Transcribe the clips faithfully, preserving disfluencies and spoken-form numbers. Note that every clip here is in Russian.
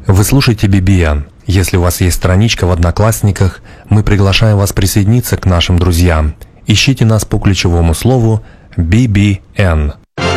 Вы слушаете би би эн. Если у вас есть страничка в Одноклассниках, мы приглашаем вас присоединиться к нашим друзьям. Ищите нас по ключевому слову би би эн.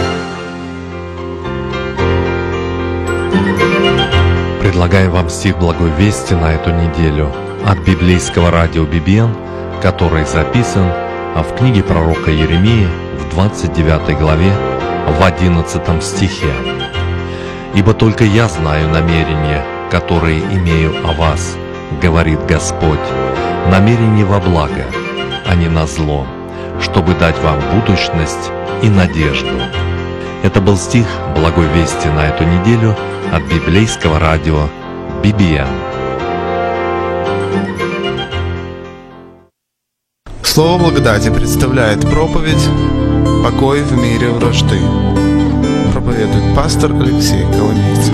Предлагаем вам стих Благой Вести на эту неделю от библейского радио би би эн, который записан в книге пророка Иеремии в двадцать девятой главе в одиннадцатом стихе. «Ибо только я знаю намерения, которые имею о вас, говорит Господь, намерения во благо, а не на зло, чтобы дать вам будущность и надежду». Это был стих Благой Вести на эту неделю от библейского радио би би эн. Слово благодати представляет проповедь «Покой в мире вражды». Проповедует пастор Алексей Коломейцев.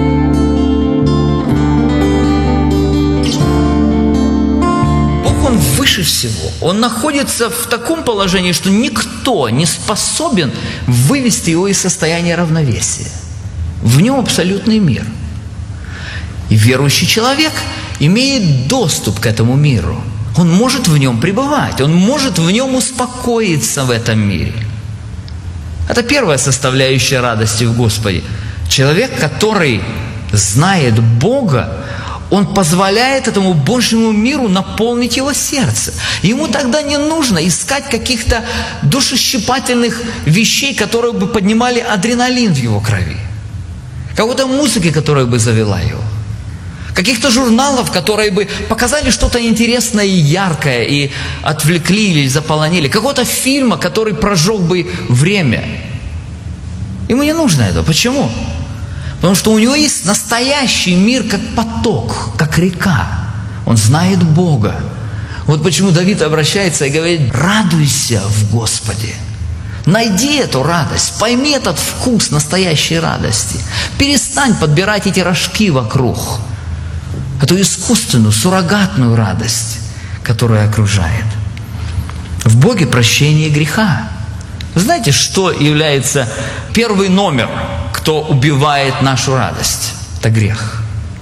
Бог, Он выше всего. Он находится в таком положении, что никто не способен вывести его из состояния равновесия. В нем абсолютный мир. И верующий человек имеет доступ к этому миру. Он может в нем пребывать, он может в нем успокоиться в этом мире. Это первая составляющая радости в Господе. Человек, который знает Бога, он позволяет этому Божьему миру наполнить его сердце. Ему тогда не нужно искать каких-то душещипательных вещей, которые бы поднимали адреналин в его крови. Какой-то музыки, которая бы завела его. Каких-то журналов, которые бы показали что-то интересное и яркое, и отвлекли или заполонили. Какого-то фильма, который прожег бы время. Ему не нужно это. Почему? Потому что у него есть настоящий мир, как поток, как река. Он знает Бога. Вот почему Давид обращается и говорит: радуйся в Господе. Найди эту радость, пойми этот вкус настоящей радости. Перестань подбирать эти рожки вокруг. Эту искусственную, суррогатную радость, которая окружает. В Боге прощение греха. Вы знаете, что является первый номер, кто убивает нашу радость? Это грех.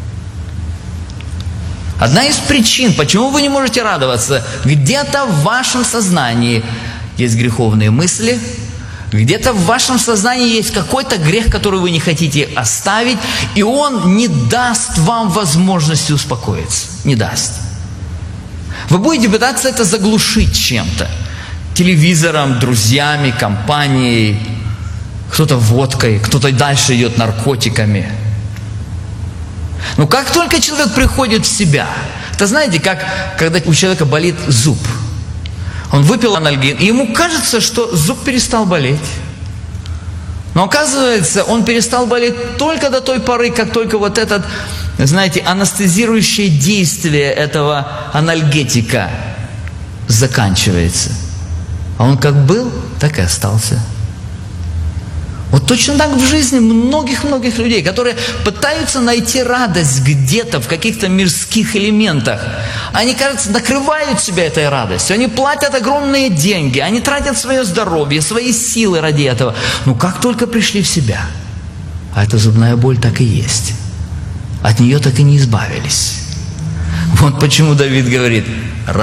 Одна из причин, почему вы не можете радоваться, где-то в вашем сознании есть греховные мысли, где-то в вашем сознании есть какой-то грех, который вы не хотите оставить, и он не даст вам возможности успокоиться. Не даст. Вы будете пытаться это заглушить чем-то. Телевизором, друзьями, компанией, кто-то водкой, кто-то дальше идет наркотиками. Но как только человек приходит в себя, это знаете, как когда у человека болит зуб. Он выпил анальгин, и ему кажется, что зуб перестал болеть. Но оказывается, он перестал болеть только до той поры, как только вот этот, знаете, анестезирующее действие этого анальгетика заканчивается. А он как был, так и остался. Вот точно так в жизни многих-многих людей, которые пытаются найти радость где-то, в каких-то мирских элементах. Они, кажется, накрывают себя этой радостью. Они платят огромные деньги, они тратят свое здоровье, свои силы ради этого. Но как только пришли в себя, а эта зубная боль так и есть, от нее так и не избавились. Вот почему Давид говорит: